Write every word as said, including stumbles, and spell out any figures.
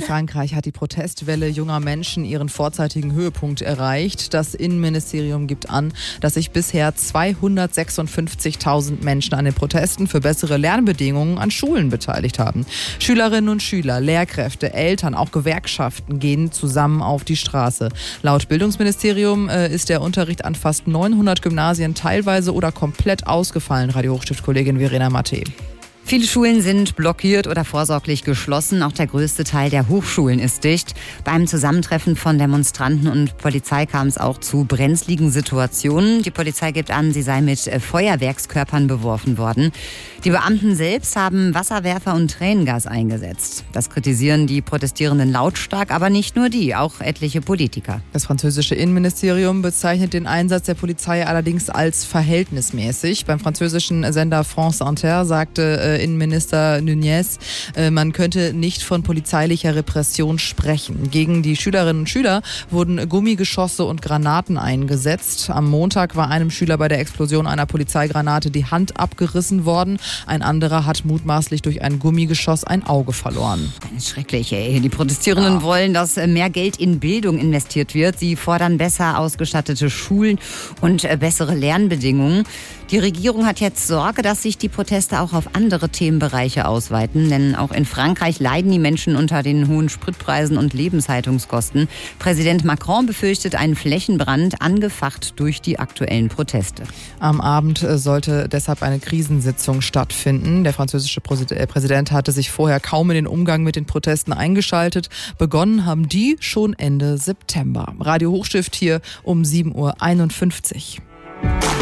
Frankreich hat die Protestwelle junger Menschen ihren vorzeitigen Höhepunkt erreicht. Das Innenministerium gibt an, dass sich bisher zweihundertsechsundfünfzigtausend Menschen an den Protesten für bessere Lernbedingungen an Schulen beteiligt haben. Schülerinnen und Schüler, Lehrkräfte, Eltern, auch Gewerkschaften gehen zusammen auf die Straße. Laut Bildungsministerium äh, ist der Unterricht an fast neunhundert Gymnasien teilweise oder komplett ausgefallen. Radio Hochstift-Kollegin Verena Matte. Viele Schulen sind blockiert oder vorsorglich geschlossen. Auch der größte Teil der Hochschulen ist dicht. Beim Zusammentreffen von Demonstranten und Polizei kam es auch zu brenzligen Situationen. Die Polizei gibt an, sie sei mit Feuerwerkskörpern beworfen worden. Die Beamten selbst haben Wasserwerfer und Tränengas eingesetzt. Das kritisieren die Protestierenden lautstark, aber nicht nur die, auch etliche Politiker. Das französische Innenministerium bezeichnet den Einsatz der Polizei allerdings als verhältnismäßig. Beim französischen Sender France Inter sagte äh, Innenminister Nunez, äh, man könnte nicht von polizeilicher Repression sprechen. Gegen die Schülerinnen und Schüler wurden Gummigeschosse und Granaten eingesetzt. Am Montag war einem Schüler bei der Explosion einer Polizeigranate die Hand abgerissen worden. Ein anderer hat mutmaßlich durch ein Gummigeschoss ein Auge verloren. Schrecklich, ey. Die Protestierenden ja. wollen, dass mehr Geld in Bildung investiert wird. Sie fordern besser ausgestattete Schulen und bessere Lernbedingungen. Die Regierung hat jetzt Sorge, dass sich die Proteste auch auf andere Themenbereiche ausweiten. Denn auch in Frankreich leiden die Menschen unter den hohen Spritpreisen und Lebenshaltungskosten. Präsident Macron befürchtet einen Flächenbrand, angefacht durch die aktuellen Proteste. Am Abend sollte deshalb eine Krisensitzung stattfinden. Der französische Präsident hatte sich vorher kaum in den Umgang mit den Protesten eingeschaltet. Begonnen haben die schon Ende September. Radio Hochstift hier um sieben Uhr einundfünfzig.